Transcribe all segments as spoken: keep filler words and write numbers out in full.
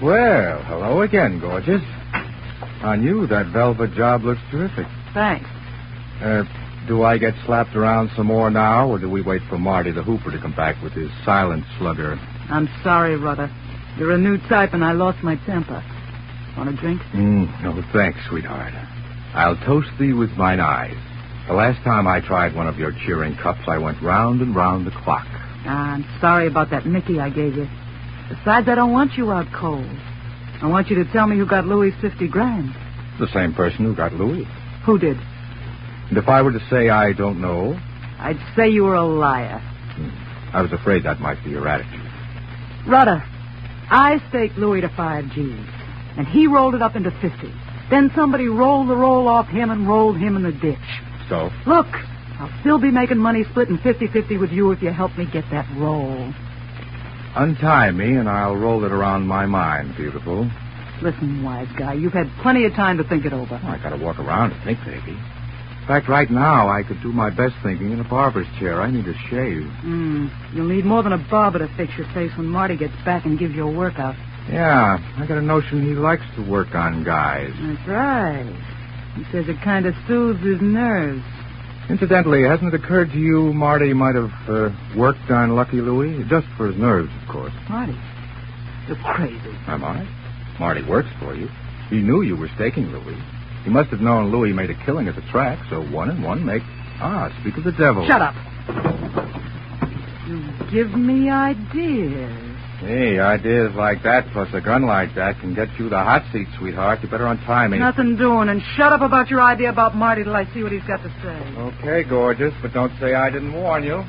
Well, hello again, gorgeous. On you, that velvet job looks terrific. Thanks. Uh, do I get slapped around some more now, or do we wait for Marty the Hooper to come back with his silent slugger? I'm sorry, Rudder. You're a new type, and I lost my temper. Want a drink? Mm, no, thanks, sweetheart. I'll toast thee with mine eyes. The last time I tried one of your cheering cups, I went round and round the clock. Ah, I'm sorry about that Mickey I gave you. Besides, I don't want you out cold. I want you to tell me who got Louis' fifty grand. The same person who got Louis. Who did? And if I were to say I don't know... I'd say you were a liar. Hmm. I was afraid that might be your attitude. Rudder, I staked Louis to five G's, and he rolled it up into fifty. Then somebody rolled the roll off him and rolled him in the ditch. So? Look, I'll still be making money splitting fifty-fifty with you if you help me get that roll. Untie me, and I'll roll it around my mind, beautiful. Listen, wise guy, you've had plenty of time to think it over. I gotta walk around and think, baby. In fact, right now, I could do my best thinking in a barber's chair. I need a shave. Hmm. You'll need more than a barber to fix your face when Marty gets back and gives you a workout. Yeah, I got a notion he likes to work on guys. That's right. He says it kind of soothes his nerves. Incidentally, hasn't it occurred to you Marty might have uh, worked on Lucky Louie? Just for his nerves, of course. Marty? You're crazy. Am I? Marty works for you. He knew you were staking Louie. He must have known Louie made a killing at the track, so one and one make... Ah, speak of the devil. Shut up. You give me ideas. Hey, ideas like that plus a gun like that can get you the hot seat, sweetheart. You better untie me. Nothing doing, and shut up about your idea about Marty till I see what he's got to say. Okay, gorgeous, but don't say I didn't warn you.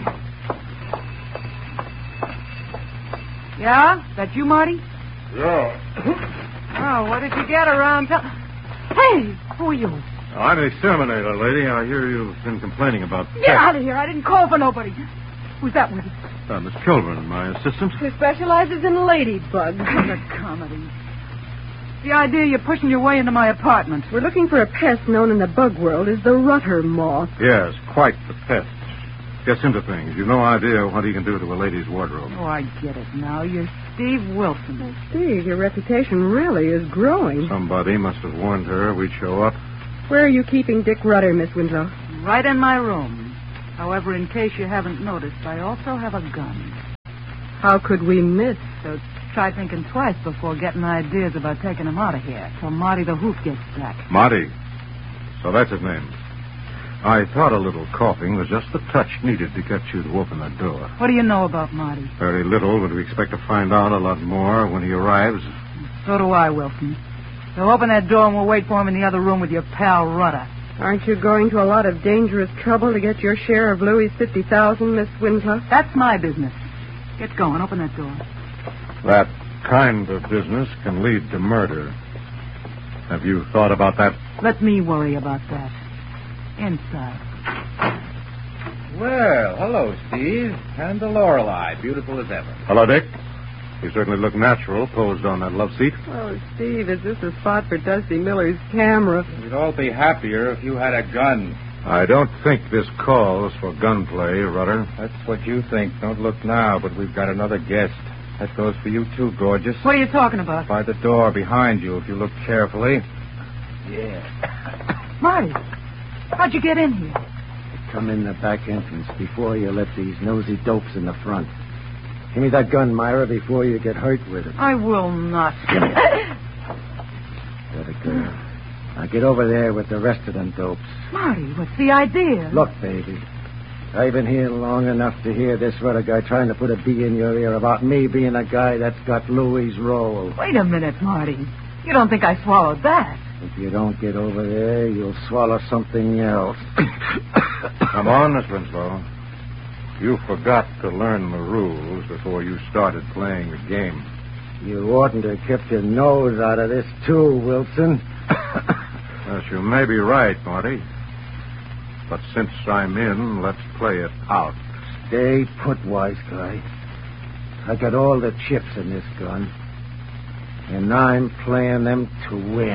Yeah? That you, Marty? Yeah. Oh, what did you get around town? Hey, who are you? I'm the exterminator, lady. I hear you've been complaining about... Get out of here. I didn't call for nobody. Who's that with you? Uh, Miss Kilburn, my assistant. Who specializes in ladybugs. What a comedy. The idea you're pushing your way into my apartment. We're looking for a pest known in the bug world as the rutter moth. Yes, quite the pest. Gets into things. You've no idea what he can do to a lady's wardrobe. Oh, I get it now. You're Steve Wilson. Well, Steve, your reputation really is growing. Somebody must have warned her we'd show up. Where are you keeping Dick Rutter, Miss Winslow? Right in my room. However, in case you haven't noticed, I also have a gun. How could we miss? So try thinking twice before getting ideas about taking him out of here till Marty the Hoof gets back. Marty. So that's his name. I thought a little coughing was just the touch needed to get you to open the door. What do you know about Marty? Very little, but we expect to find out a lot more when he arrives. So do I, Wilson. So open that door and we'll wait for him in the other room with your pal, Rutter. Aren't you going to a lot of dangerous trouble to get your share of Louis' fifty thousand, Miss Winslow? That's my business. Get going. Open that door. That kind of business can lead to murder. Have you thought about that? Let me worry about that. Inside. Well, hello, Steve. And the Lorelei, beautiful as ever. Hello, Dick. You certainly look natural, posed on that love seat. Oh, Steve, is this a spot for Dusty Miller's camera? We'd all be happier if you had a gun. I don't think this calls for gunplay, Rutter. That's what you think. Don't look now, but we've got another guest. That goes for you, too, gorgeous. What are you talking about? By the door behind you, if you look carefully. Yeah. Marty, how'd you get in here? Come in the back entrance before you let these nosy dopes in the front. Give me that gun, Myra, before you get hurt with it. I will not. Give me it. Let it go. Now get over there with the rest of them dopes. Marty, what's the idea? Look, baby. I've been here long enough to hear this Rutter guy trying to put a bee in your ear about me being a guy that's got Louis' roll. Wait a minute, Marty. You don't think I swallowed that? If you don't get over there, you'll swallow something else. Come on, Miss Winslow. You forgot to learn the rules before you started playing the game. You oughtn't to have kept your nose out of this, too, Wilson. Yes, you may be right, Marty. But since I'm in, let's play it out. Stay put, wise guy. I got all the chips in this gun. And I'm playing them to win.